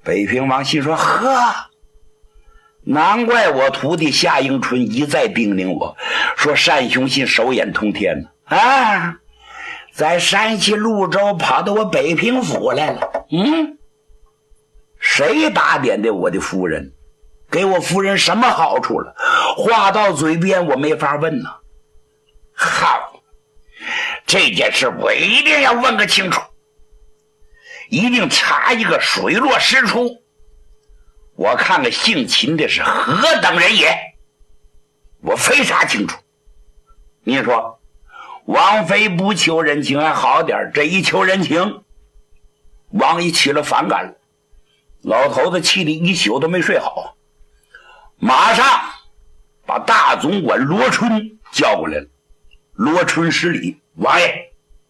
北平王心说：呵，难怪我徒弟夏迎春一再叮咛我说单雄信手眼通天呢啊，在山西潞州跑到我北平府来了。谁打点的我的夫人？给我夫人什么好处了？话到嘴边我没法问呢。好，这件事我一定要问个清楚，一定查一个水落石出。我看看姓秦的是何等人也，我非查清楚。你说王妃不求人情还好点，这一求人情，王一起了反感了。老头子气得一宿都没睡好，马上把大总管罗春叫过来了。罗春施礼：王爷，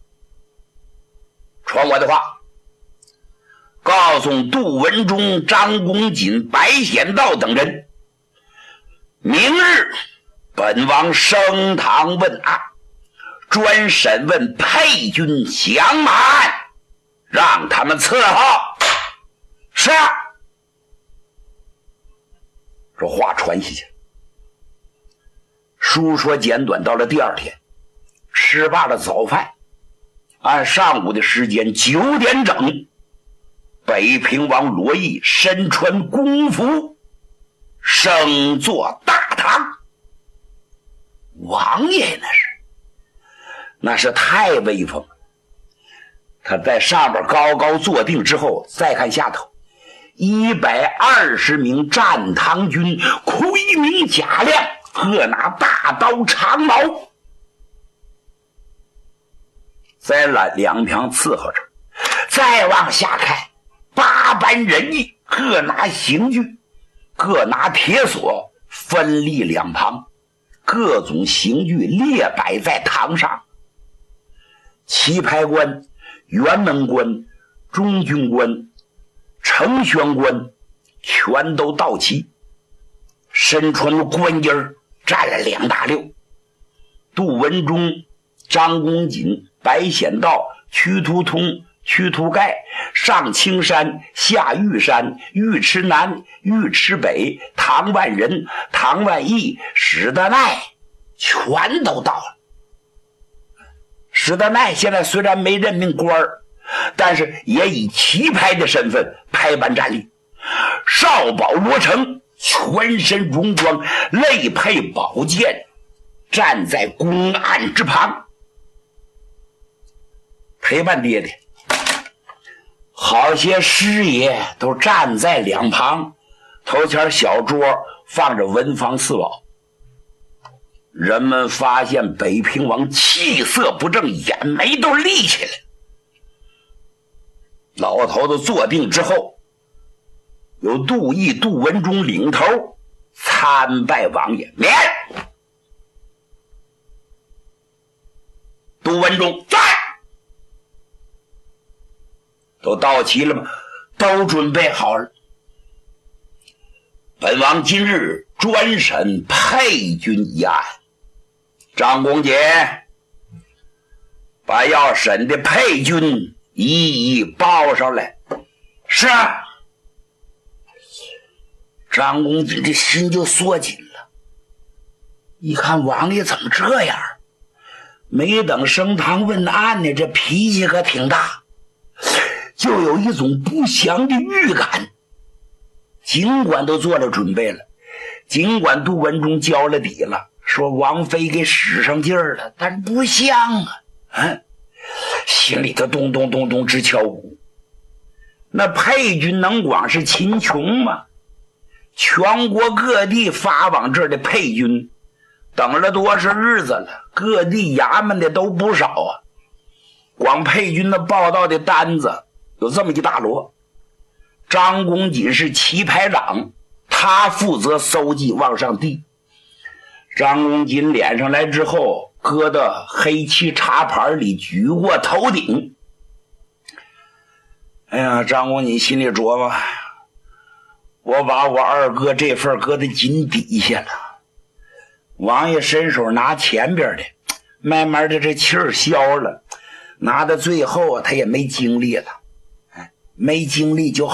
传我的话，告诉杜文忠、张公瑾、白显道等人，明日本王升堂问案，专审问沛军降马案，让他们伺候。是啊，这话传下去。书说简短，到了第二天，吃罢了早饭，按上午的时间9点整，北平王罗毅身穿公服，升坐大堂。王爷那是太威风了。他在上边高高坐定之后，再看下头，120名战唐军，盔明甲亮，各拿大刀长矛，在两旁伺候着。再往下看，8班人役，各拿刑具，各拿铁索，分立两旁，各种刑具列摆在堂上。旗牌官、辕门官、中军官、承宣官全都到齐，身穿官衣站了2大溜。杜文忠、张公瑾、白显道、屈突通、屈突盖、上青山、下玉山、尉迟南、尉迟北、唐万人、唐万义、史德奈全都到了。史德奈现在虽然没任命官儿，但是也以旗牌的身份排班站立。少保罗成全身戎装，肋佩宝剑，站在公案之旁。陪伴爹爹好些师爷都站在两旁，头前小桌放着文房四宝。人们发现北平王气色不正，眼眉都立起来。老头子坐定之后，由杜毅、杜文忠领头参拜王爷。免！杜文忠在。都到齐了吗？都准备好了。本王今日专审沛军一案。张公瑾，把要审的沛军一一报上来。是啊。张公瑾的心就缩紧了，一看王爷怎么这样，没等升堂问案呢，这脾气可挺大，就有一种不祥的预感。尽管都做了准备了，尽管杜文忠交了底了，说王妃给使上劲儿了，但不像啊，心里头咚咚咚咚直敲鼓。那沛军能光是秦琼吗？全国各地发往这儿的沛军等了多少日子了，各地衙门的都不少啊。光沛军的报道的单子有这么一大摞。张公瑾是旗排长，他负责搜集往上递。张公瑾脸上来之后，搁到黑漆茶盘里，举过头顶。哎呀，张公瑾心里琢磨，我把我二哥这份搁在井底下了，王爷伸手拿前边的，慢慢的这气儿消了，拿到最后他也没精力了，没精力就